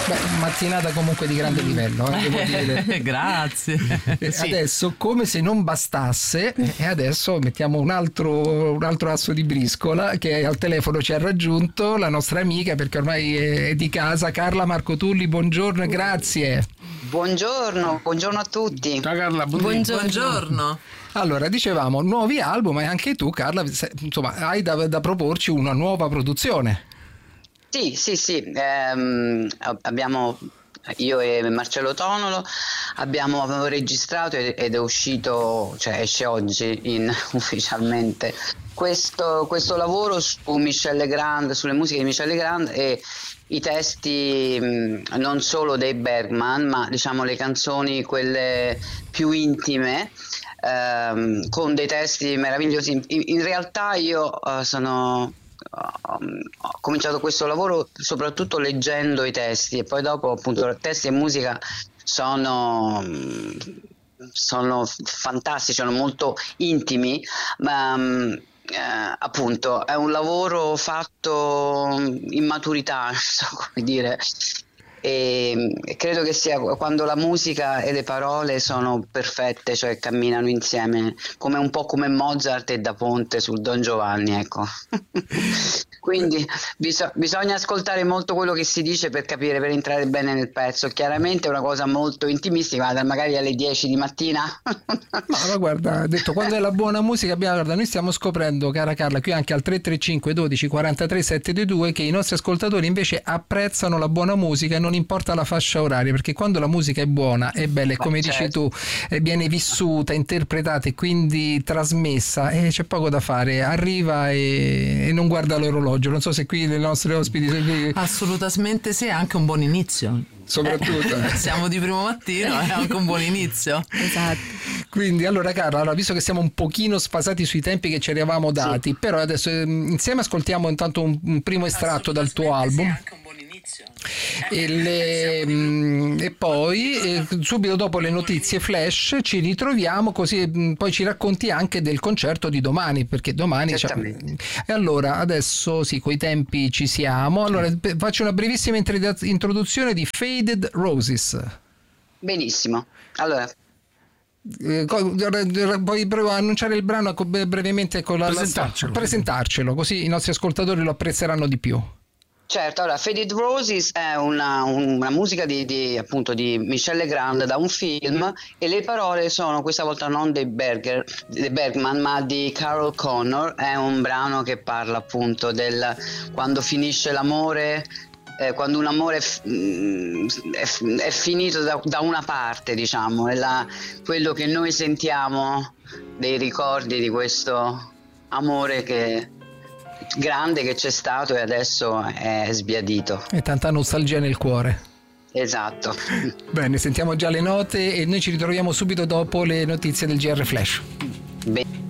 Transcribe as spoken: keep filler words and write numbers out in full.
Beh, mattinata comunque di grande livello, eh, devo dire. Grazie. Sì. Adesso, come se non bastasse, e adesso mettiamo un altro, un altro asso di briscola, che al telefono ci ha raggiunto la nostra amica, perché ormai è di casa, Carla Marco Tulli. Buongiorno e grazie. Buongiorno, buongiorno a tutti. Ciao Carla, buongiorno. Buongiorno. Allora, dicevamo nuovi album, e anche tu, Carla, insomma, hai da, da proporci una nuova produzione. Sì, sì, sì, ehm, abbiamo, io e Marcello Tonolo abbiamo registrato ed è uscito, cioè esce oggi in, ufficialmente questo, questo lavoro su Michel Legrand, sulle musiche di Michel Legrand, e i testi mh, non solo dei Bergman, ma diciamo le canzoni quelle più intime, ehm, con dei testi meravigliosi. In, in realtà io uh, sono ho cominciato questo lavoro soprattutto leggendo i testi, e poi dopo appunto testi e musica sono sono fantastici, sono molto intimi, ma eh, appunto è un lavoro fatto in maturità, non so come dire. E credo che sia quando la musica e le parole sono perfette, cioè camminano insieme, come un po' come Mozart e Da Ponte sul Don Giovanni, ecco. Quindi bis- bisogna ascoltare molto quello che si dice per capire, per entrare bene nel pezzo. Chiaramente è una cosa molto intimistica, magari alle dieci di mattina. Ma, ma guarda, ha detto quando è la buona musica, abbiamo, guarda, noi stiamo scoprendo, cara Carla, qui anche al tre tre cinque dodici quarantatré settecentoventidue, che i nostri ascoltatori invece apprezzano la buona musica e non importa la fascia oraria, perché quando la musica è buona, è bella, e come dici tu, eh, viene vissuta, interpretata e quindi trasmessa, e eh, c'è poco da fare, arriva e, e non guarda l'orologio. Non so se qui le nostre ospiti qui... Assolutamente sì, è anche un buon inizio. Soprattutto eh, siamo di primo mattino, è anche un buon inizio. Esatto. Quindi allora Carla, allora, visto che siamo un pochino sfasati sui tempi che ci eravamo dati, sì, però adesso eh, insieme ascoltiamo intanto un, un primo estratto dal tuo album. Sì, anche un buon inizio. E, le, mh, e poi eh, subito dopo le notizie flash ci ritroviamo, così mh, poi ci racconti anche del concerto di domani, perché domani e allora adesso sì, coi tempi ci siamo. Allora faccio una brevissima introduzione di Faded Roses. Benissimo, allora Eh, poi provo a annunciare il brano brevemente con la, presentarcelo, la, presentarcelo, così i nostri ascoltatori lo apprezzeranno di più. Certo, allora Faded Roses è una, una musica di, di, appunto, di Michel Legrand da un film, e le parole sono questa volta non dei, Berger, dei Bergman, ma di Carol Connor. È un brano che parla appunto del quando finisce l'amore, eh, quando un amore f- è, è finito da, da una parte, diciamo, è la, quello che noi sentiamo dei ricordi di questo amore che grande che c'è stato e adesso è sbiadito. E tanta nostalgia nel cuore. Esatto. Bene, sentiamo già le note e noi ci ritroviamo subito dopo le notizie del G R Flash. Bene.